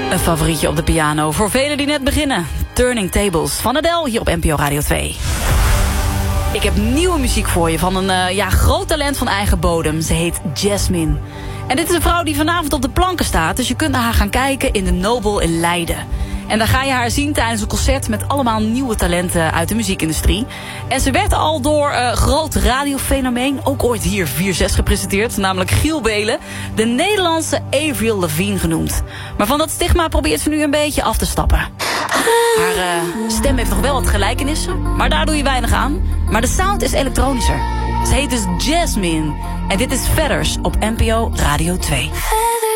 Een favorietje op de piano voor velen die net beginnen. Turning Tables van Adele hier op NPO Radio 2. Ik heb nieuwe muziek voor je van een groot talent van eigen bodem. Ze heet Jasmine. En dit is een vrouw die vanavond op de planken staat. Dus je kunt naar haar gaan kijken in de Nobel in Leiden. En daar ga je haar zien tijdens een concert met allemaal nieuwe talenten uit de muziekindustrie. En ze werd al door groot radiofenomeen, ook ooit hier 4-6 gepresenteerd, namelijk Giel Belen, de Nederlandse Avril Lavigne genoemd. Maar van dat stigma probeert ze nu een beetje af te stappen. Haar stem heeft nog wel wat gelijkenissen, maar daar doe je weinig aan. Maar de sound is elektronischer. Ze heet dus Jasmine. En dit is Feathers op NPO Radio 2.